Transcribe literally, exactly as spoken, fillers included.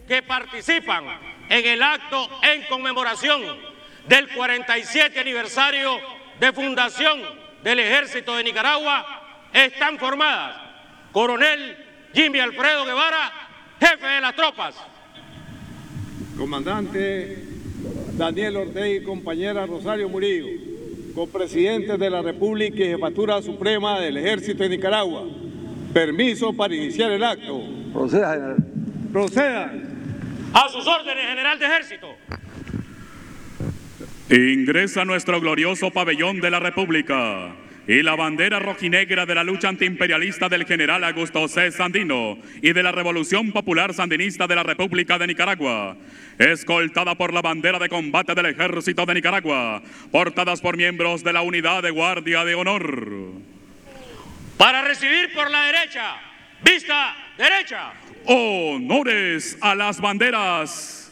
que participan en el acto en conmemoración del cuarenta y siete aniversario de fundación del Ejército de Nicaragua están formadas: Coronel Jimmy Alfredo Guevara, jefe de las tropas; Comandante Daniel Ortega y compañera Rosario Murillo, copresidentes de la República y Jefatura Suprema del Ejército de Nicaragua. Permiso para iniciar el acto. Proceda, general. Proceda. A sus órdenes, general de ejército. Ingresa nuestro glorioso pabellón de la República y la bandera rojinegra de la lucha antiimperialista del general Augusto C. Sandino y de la Revolución Popular Sandinista de la República de Nicaragua, escoltada por la bandera de combate del Ejército de Nicaragua, portadas por miembros de la Unidad de Guardia de Honor. Para recibir por la derecha, vista derecha. Honores a las banderas.